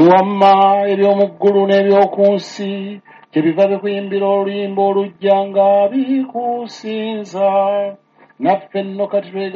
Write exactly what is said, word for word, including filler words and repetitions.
ebiwamma eby'omu ggulu n'eby'oku nsi kyebiva bikuyimbira oluyimba olujja nga bikusinza naffe nno kati